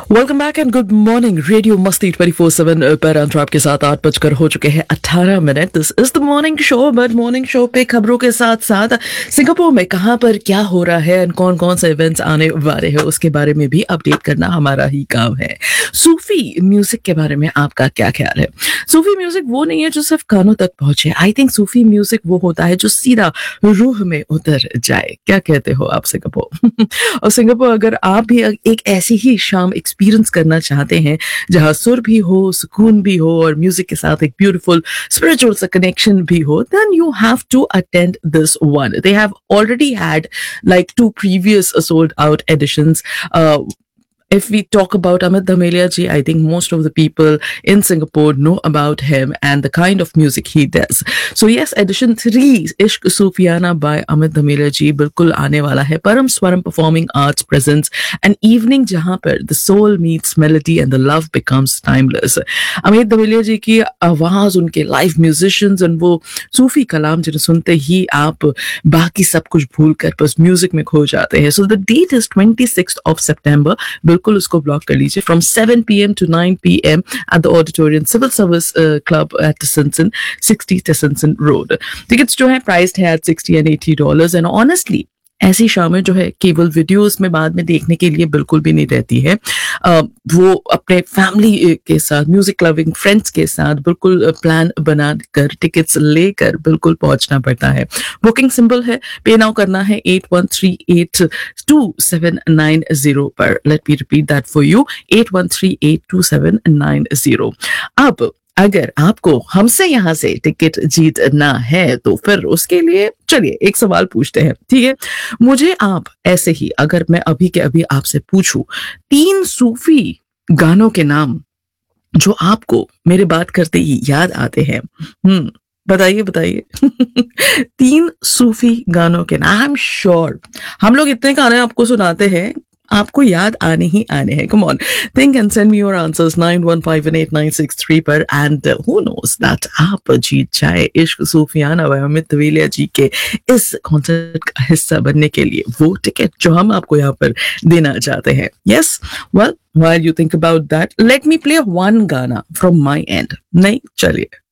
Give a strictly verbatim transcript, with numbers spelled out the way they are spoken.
Welcome back and good morning. Radio मस्ती twenty four seven पर अंतर आपके साथ आठ बजकर हो चुके हैं अट्ठारह minute. This is the morning show. But morning show पे खबरों के साथ साथ सिंगापुर में कहां पर क्या हो रहा है और कौन कौन से इवेंट्स आने वाले हैं उसके बारे में भी अपडेट करना हमारा ही काम है। सूफी म्यूजिक के बारे में आपका क्या ख्याल है? सूफी म्यूजिक वो नहीं है जो सिर्फ कानों तक पहुंचे। आई थिंक सूफी म्यूजिक वो होता है जो सीधा रूह में उतर जाए। क्या कहते हो आप सिंगापुर? और सिंगापुर अगर आप भी एक ऐसी ही शाम एक्सपीरियंस करना चाहते हैं जहां सुर भी हो, सुकून भी हो और म्यूजिक के साथ एक ब्यूटीफुल स्पिरिचुअल सा कनेक्शन भी हो, then you have to attend this one. They have already had like two previous sold out editions. Uh, If we talk about Amit Dhamelia ji, I think most of the people in Singapore know about him and the kind of music he does. So yes, edition three, Ishq Sufiana by Amit Dhamelia ji, बिल्कुल आने वाला है। परम स्वरम Performing Arts presents an evening जहाँ पर the soul meets melody and the love becomes timeless. Amit Dhamelia ji की आवाज, उनके live musicians और वो सूफी कलाम जिन्हें सुनते ही आप बाकी सब कुछ भूल कर बस म्यूजिक में खो जाते हैं। So the date is twenty-sixth of September. बिल्कुल उसको ब्लॉक कर लीजिए। From seven P M to nine P M at the auditorium civil service club eight टिसनसन, sixty टिसनसन road. Tickets जो है प्राइस्ड है eight sixty and eighty dollars. And honestly ऐसी शामें जो है केवल वीडियोस में बाद में देखने के लिए बिल्कुल भी नहीं रहती है। uh, वो अपने फैमिली के साथ, म्यूजिक लविंग फ्रेंड्स के साथ बिल्कुल प्लान बना कर टिकट्स लेकर बिल्कुल पहुंचना पड़ता है। बुकिंग सिंपल है, पे नाउ करना है eight one three eight to seven nine zero पर। Let me repeat that for you, eight one three eight to seven nine zero. अब अगर आपको हमसे यहाँ से टिकट जीतना है तो फिर उसके लिए चलिए एक सवाल पूछते हैं, ठीक है? मुझे आप ऐसे ही अगर मैं अभी के अभी आपसे पूछूं तीन सूफी गानों के नाम जो आपको मेरे बात करते ही याद आते हैं, हम्म बताइए बताइए। तीन सूफी गानों के नाम। आई एम श्योर हम लोग इतने गाने आपको सुनाते हैं, आपको याद आने ही आने हैं। Come on, think and send me your answers nine one five one eight nine six three पर। एंड हु नोस दैट आप जीत जाए इश्क सूफियाना बाय अमित धवेलिया जी के इस कॉन्सर्ट का हिस्सा बनने के लिए वो टिकट जो हम आपको यहाँ पर देना चाहते हैं। Yes, well while you think about that, let me play one गाना from my end. नहीं, चलिए